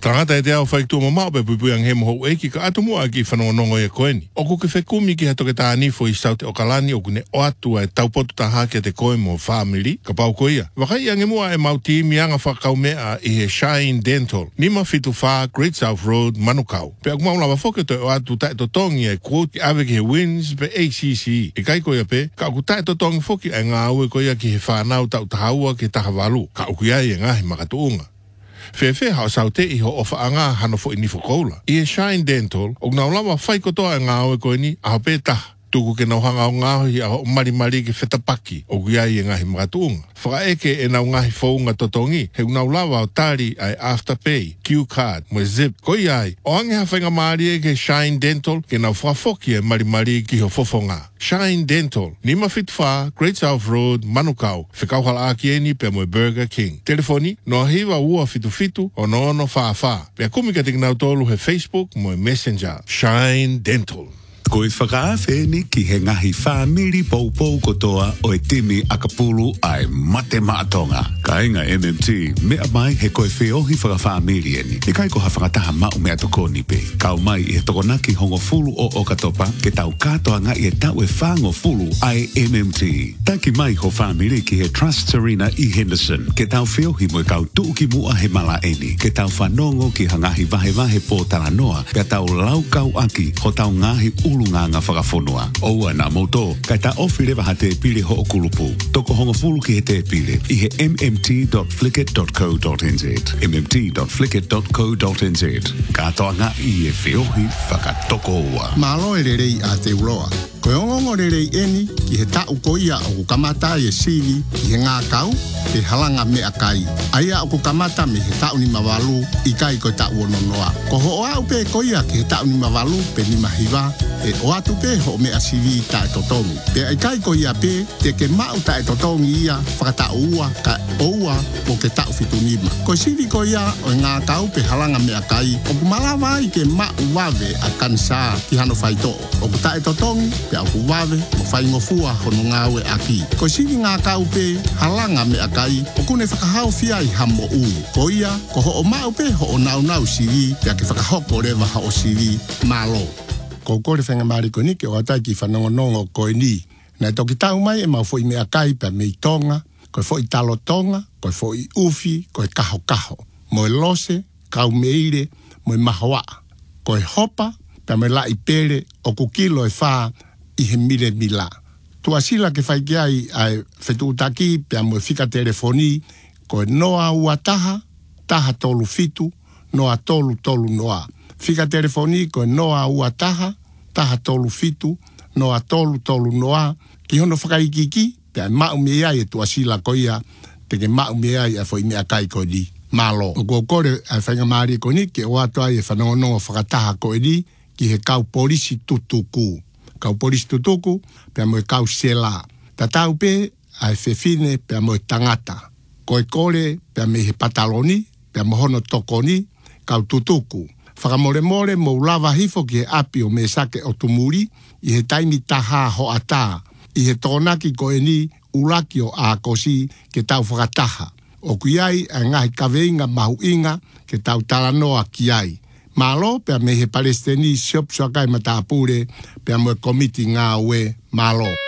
tangata e te au whaiktua mamau pe puipui ang he moho eki ka atu mua ki whanongonongo e koeni. O ku ke whekumi ki hato ke tā anifo I saute o kalani o kune o atua e taupotu tā hake te koe mo family ka pau koia. Wakai ange mua e mauti mianga whakaumea I he Shine Dental. Nima fitu wha Great South Road Manukau. Pe aku maula wafoke to o atu tae to tongi e quote ave ki he wins pe ACC. E kai koia pe, ka aku tae to tongi foki e ngā ue koia ki he whanau tau tahaua ki tahawalu. Ka aku iai e ngahi makatuunga. Fefe hao saute I ho ofa anga hano fo ini fokoula. I he Shine Dental, o ngā ulawa whai kotoa e ngā oe koe ni, aho pe taha. Tuku ke nau hanga o ngāho hi aho mari ke whetapaki, o guiai e ngahi makatuunga. Whakaeke e nau ngahi whaunga totongi, he ngā ulawa o tari ai Afterpay, Q-Card, mo Zip. Koi ai, o ange hawhainga maari e ke Shine Dental, ke nau whafoki e mari ki ho fofonga. Shine Dental, Nima Fitfa, Great South Road, Manukau, Whikauhala Akieni pe mo Burger King. Telefoni, no hiwa ua fitu o no wha. Pea kumika te nau tolu he Facebook mo Messenger. Shine Dental. Koe whakaawheni ki he ngahi whamiri poupou kotoa o e timi akapulu ai mate maatonga. Ka inga MMT, mea mai he koe whiohi whakawhamiri eni. E kai ko ha whakataha mau mea toko nipe. Kau mai I he tokonaki hongo fulu o okatopa, ke tau katoa nga I e tau e whango fulu ai MMT. Taki mai ho whamiri ki he Trust Serena I Henderson, ke tau whiohi mo kau tuuki mua he mala eni. Ke tau whanongo ki hangahi vahe po taranoa, ke tau laukau aki, ho tau ngahi nganga whakafonua. Oua na moto, kai ta ofi lewa ha te pile ho o kulupu. Toko hongo fulu ki he te pile. I he mmt.flickit.co.nz mmt.flickit.co.nz Katoa nga I e whiohi whakatoko ua. Malo e rerei a te uloa. Koe ongongo rerei eni ki he tau koia o kukamata I e sivi ki he ngā kau te halanga mea kai. Aia o kukamata me he tau ni mawalu I kai koe tau ononoa. Ko ho oa upe koia ki he tau ni mawalu pe ni mahiwa e o atu pe ho mea sivi ta e totongi. Pe ai kai koia pe te ke mau ta e totongi ia whakata ua ka oua o ke tau fitunima. Ko sivi koia o ngā kau pe halanga mea kai o kumalawa I ke mau wave a kansa ki hano whaito. O ku ta e totongi pe au kuwawe mo whaingofua hono ngāwe aki. Ko sivi ngā kau pe halanga mea kai o kune whakahau fia I hamo ui. Ko ia, ko ho o mau pe ho o nau sivi pe ake whakahoko rewa ha o sivi malo. Ko kore whenga maari ko ni ke o atai ki whanongonongo koe ni. Nai toki tau mai e mau fo I mea kai pe mei tonga, koe fo I talo tonga, koe fo I ufi, koe kaho. Mo e lose, kau meire, mo e mahoa. Koe hopa, pe me la I pere o kukilo e wha I he mire mila. Tua sila ke whai ai ai whetutaki pe mo e whika telefoni, koe noa ua taha tolu fitu, noa tolu noa. Whika telefoni koe noa ua taha tolu fitu, noa tolu noa. Ki hono whakaikiki, pe mau mea e tua sila koia, te ke mau mea e fo I mea kai koe ni. Malo. O kore ai whainga maari koe ni, ke o atua e whanongonongo whakataha koe ni, ki he kau polisi tutuku. Kau polisi tutuku, pe mo e kau sela. Tatau pe, ai whewhine, pe mo e tangata. Koe kore, pe me he pataloni, pe mo hono tokoni, kau tutuku. Whakamore mo ulawa hifo ki he api o me sake o tumuri, I he taimi taha ho ata, I he tonaki koe ni ulaki o ākosi ke tau whakataha. O kuiai a ngahi kaweinga mahu inga ke tau talanoa ki ai. Malo pe me he palestini siop suakai matapure pe mo komiti ngā ue malo.